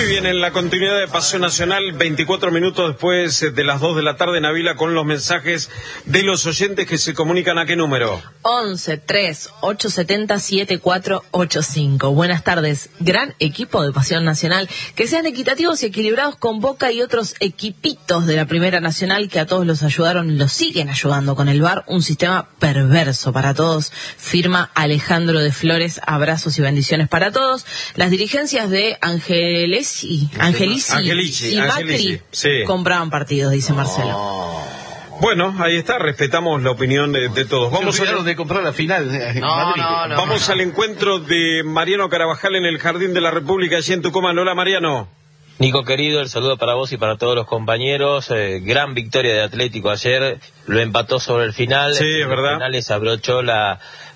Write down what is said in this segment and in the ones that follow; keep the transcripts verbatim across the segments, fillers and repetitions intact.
bien, en la continuidad de Pasión Nacional, veinticuatro minutos después de las dos de la tarde, Nabila, con los mensajes de los oyentes que se comunican. ¿A qué número? once, tres, ocho siete cero, siete cuatro ocho cinco. Buenas tardes. Gran equipo de Pasión Nacional. Que sean equitativos y equilibrados con Boca y otros equipitos de la Primera Nacional que a todos los ayudaron, los siguen ayudando con el V A R. Un sistema perverso para todos. Firma Alejandro de Flores. Abrazos y bendiciones para todos. Las dirigencias de Angelesi, Angelici, Angelici, y Angelici, Macri sí. compraban partidos, dice Marcelo. Oh. Bueno, ahí está, respetamos la opinión de, de todos. Vamos a de comprar la final de no, Madrid. No, no, Vamos no. al encuentro de Mariano Carabajal en el Jardín de la República, allí en Tucumán. Hola, Mariano. Nico querido, el saludo para vos y para todos los compañeros. Eh, gran victoria de Atlético ayer, lo empató sobre el final. Sí, es verdad. En finales abrochó la,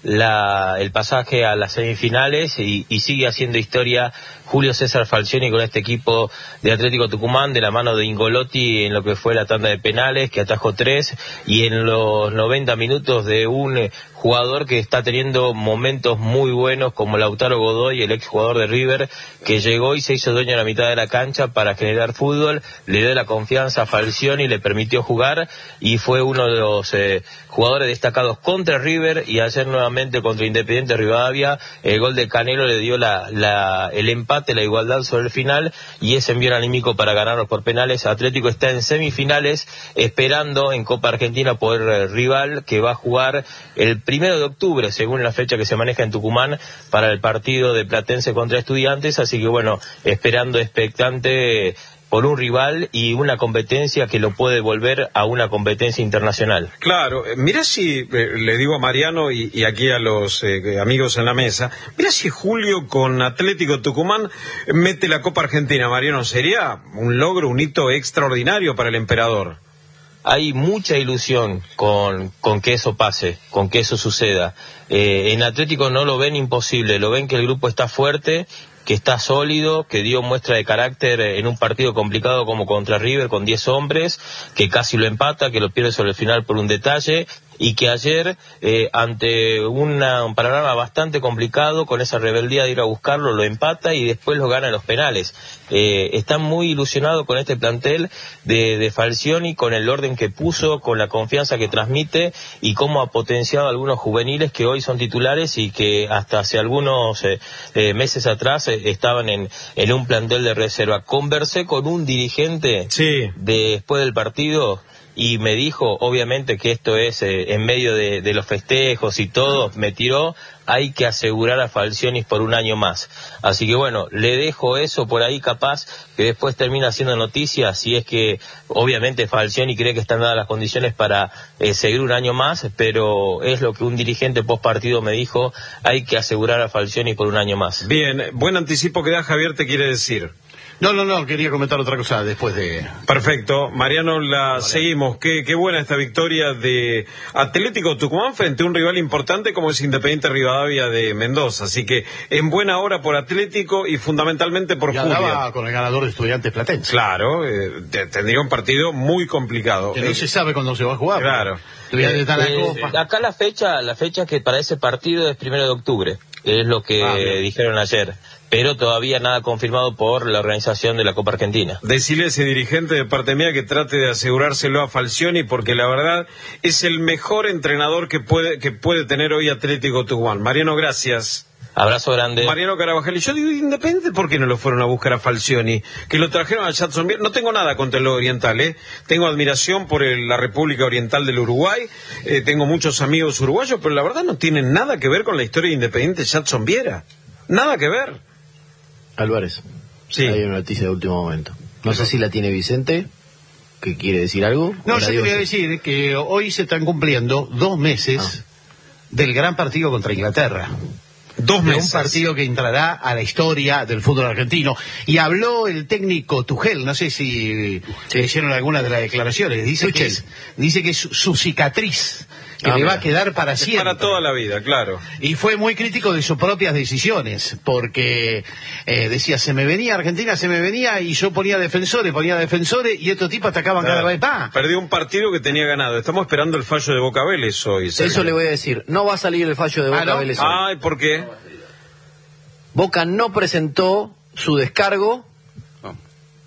la, el pasaje a las semifinales y, y sigue haciendo historia Julio César Falcioni con este equipo de Atlético Tucumán, de la mano de Ingolotti en lo que fue la tanda de penales, que atajó tres, y en los noventa minutos de un eh, jugador que está teniendo momentos muy buenos, como Lautaro Godoy, el exjugador de River, que llegó y se hizo dueño de la mitad de la cancha para generar fútbol, le dio la confianza a Falcioni, le permitió jugar, y fue uno de los eh, jugadores destacados contra River, y ayer nuevamente contra Independiente Rivadavia, el gol de Canelo le dio la, la, el empate, la igualdad sobre el final, y ese envío anímico para ganarlos por penales. Atlético está en semifinales, esperando en Copa Argentina poder eh, rival, que va a jugar el primero de octubre, según la fecha que se maneja en Tucumán, para el partido de Platense contra Estudiantes, así que bueno, esperando expectante eh, por un rival y una competencia que lo puede volver a una competencia internacional. Claro, eh, mira si, eh, le digo a Mariano y, y aquí a los eh, amigos en la mesa, mira si Julio con Atlético Tucumán mete la Copa Argentina, Mariano, sería un logro, un hito extraordinario para el emperador. Hay mucha ilusión con, con que eso pase, con que eso suceda. Eh, en Atlético no lo ven imposible, lo ven que el grupo está fuerte, que está sólido, que dio muestra de carácter en un partido complicado como contra River con diez hombres, que casi lo empata, que lo pierde sobre el final por un detalle, y que ayer, eh, ante una, un panorama bastante complicado, con esa rebeldía de ir a buscarlo, lo empata y después lo gana en los penales. Eh, están muy ilusionados con este plantel de, de Falcioni, con el orden que puso, con la confianza que transmite y cómo ha potenciado a algunos juveniles que hoy son titulares y que hasta hace algunos eh, eh, meses atrás eh, estaban en, en un plantel de reserva. Conversé con un dirigente sí. de, después del partido, y me dijo, obviamente que esto es eh, en medio de, de los festejos y todo, me tiró, hay que asegurar a Falcioni por un año más. Así que bueno, le dejo eso por ahí, capaz que después termina haciendo noticias, si es que obviamente Falcioni cree que están dadas las condiciones para eh, seguir un año más, pero es lo que un dirigente post partido me dijo, hay que asegurar a Falcioni por un año más. Bien, buen anticipo que da Javier, te quiere decir. No, no, no, quería comentar otra cosa después de... Perfecto, Mariano, la seguimos. Qué, qué buena esta victoria de Atlético Tucumán frente a un rival importante como es Independiente Rivadavia de Mendoza. Así que en buena hora por Atlético y fundamentalmente por y Julio. andaba con el ganador de Estudiantes Platense. Claro, eh, tendría un partido muy complicado. Que no eh, se sabe cuándo se va a jugar. Claro. Estudiantes está en la Eh, Copa. acá la fecha, la fecha que para ese partido es primero de octubre, es lo que Ah, dijeron ayer, pero todavía nada confirmado por la organización de la Copa Argentina. Decirle a ese dirigente de parte mía que trate de asegurárselo a Falcioni, porque la verdad es el mejor entrenador que puede, que puede tener hoy Atlético Tucumán. Mariano, gracias. Abrazo grande. Mariano Carabajal, y yo digo, Independiente, ¿por qué no lo fueron a buscar a Falcioni? Que lo trajeron a Jacksonville. No tengo nada contra el oriental, ¿eh? Tengo admiración por el, la República Oriental del Uruguay, eh, tengo muchos amigos uruguayos, pero la verdad no tienen nada que ver con la historia de Independiente Jacksonville. Nada que ver. Álvarez, sí. Hay una noticia de último momento. No sé si la tiene Vicente, que quiere decir algo. No, yo quería decir que hoy se están cumpliendo dos meses ah. del gran partido contra Inglaterra. Dos meses. Un partido que entrará a la historia del fútbol argentino. Y habló el técnico Tuchel, no sé si sí. hicieron algunas de las declaraciones. Dice que, es, dice que es su cicatriz, que ah, le va a quedar para siempre. Para toda la vida, claro. Y fue muy crítico de sus propias decisiones, porque eh, decía, se me venía Argentina, se me venía, y yo ponía defensores, ponía defensores, y estos tipos atacaban claro. cada vez más. Perdió un partido que tenía ganado. Estamos esperando el fallo de Boca Vélez hoy. Sergio. Eso le voy a decir, no va a salir el fallo de Boca ¿Ah, no? Vélez hoy. Ay, ¿por qué? Boca no presentó su descargo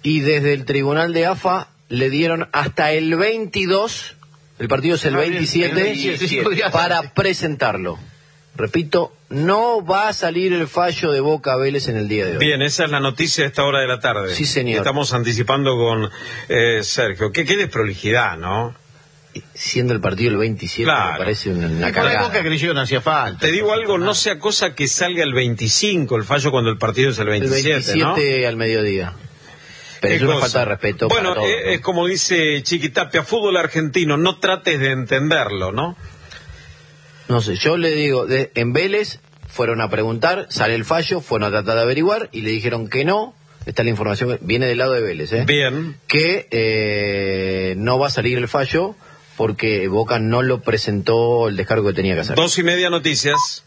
y desde el tribunal de A F A le dieron hasta el veintidós, el partido es el Ah, bien, veintisiete, el veintisiete, sí, podría para ser. presentarlo. Repito, no va a salir el fallo de Boca Vélez en el día de hoy. Bien, esa es la noticia de esta hora de la tarde. Sí, señor. Estamos anticipando con eh, Sergio. ¿Qué, qué desprolijidad, ¿no? Siendo el partido el veintisiete, Claro. me parece una, una Por la cargada. Boca creyó no hacía falta. Te digo algo, no sea cosa que salga el veinticinco el fallo cuando el partido es el El veintisiete, veintisiete ¿no? al mediodía. Pero Qué es una cosa. falta de respeto Bueno, para todos, eh, ¿no? es como dice Chiquitapia, fútbol argentino, no trates de entenderlo, ¿no? No sé, yo le digo, de, en Vélez fueron a preguntar, sale el fallo, fueron a tratar de averiguar y le dijeron que no. Está la información, viene del lado de Vélez, ¿eh? Bien. Que eh, no va a salir el fallo porque Boca no lo presentó el descargo que tenía que hacer. Dos y media noticias.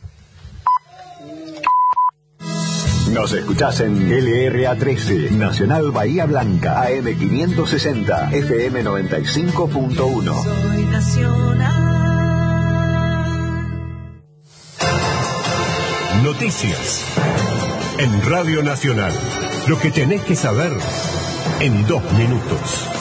Nos escuchás en L R A trece, Nacional Bahía Blanca, A M quinientos sesenta, F M noventa y cinco punto uno. Soy nacional. Noticias en Radio Nacional. Lo que tenés que saber en dos minutos.